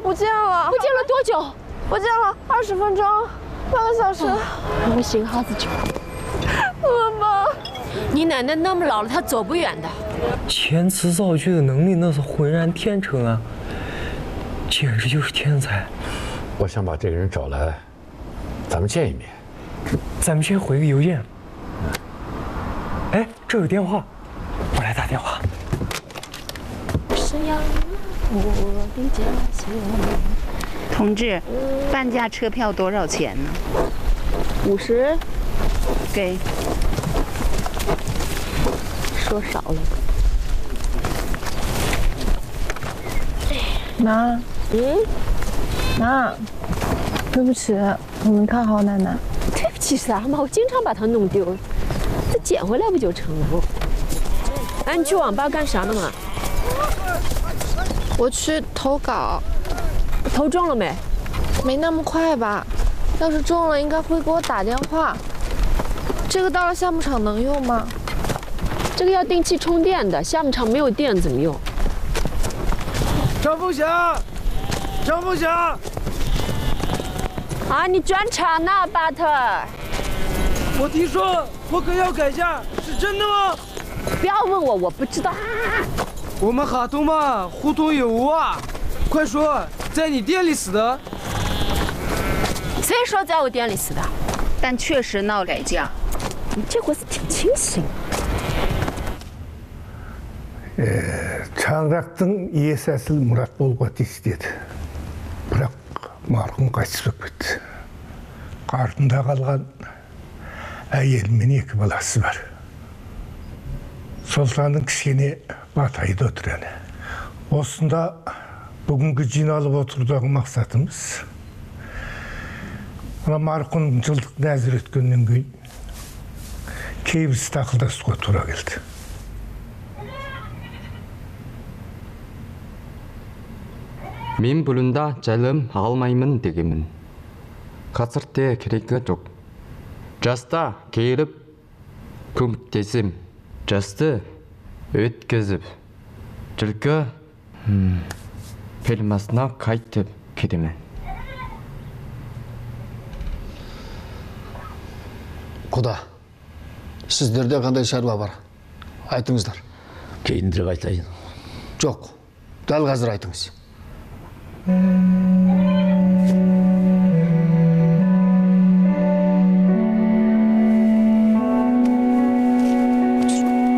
不见了。 不见了多久？ 不见了20分钟，半个小时。 我醒哈子去。 妈妈， 你奶奶那么老了，她走不远的。 遣词造句的能力那是浑然天成啊，简直就是天才。 我想把这个人找来，咱们见一面。 咱们先回个邮件。哎，这有电话，我来打电话。 是呀，我的家乡。 同志，半价车票多少钱呢 50， 给。 说少了。 妈，妈，对不起，我没看好奶奶。 对不起啥嘛？我经常把它弄丢，再捡回来不就成了？哎，你去网吧干啥呢嘛？ 我去投稿， 投中了没？ 没那么快吧？要是中了，应该会给我打电话。这个到了项目场能用吗？ 这个要定期充电的，项目场没有电怎么用？ 张凤霞，张凤霞， 啊，你转场呢，巴特？ 我听说破壳要改价，是真的吗？ 不要问我，我不知道。 我们哈通嘛，互通有无啊！快说，在你店里死的？ 谁说在我店里死的？ 但确实闹改价。 你这会子挺清醒。 Чаңырақтың иесі әсіл Мұрат болуға тиіс деді. Бірақ марқұм қайтыс болып кетті. Артында қалған әйелі мен 2 баласы бар. Сұлтанның кішкене батайды отыр әне. Осында бүгінгі жиналып отырудағы мақсатымыз марқұм жылдық нәзір өткеннен кейін кейбірсі тақылдасуға тура келді. Мен бұлында жайлым алмаймын дегемін. Қазірде керегі жоқ. Жаста келіп, көмектесім. Жасты өткізіп. Жылқы фермасына қайтып кетемін. Құда, сіздерде қандай шаруа бар? Айтыңыздар. Кейіндірек айтайын. Жоқ, дәл қазір айтыңыз.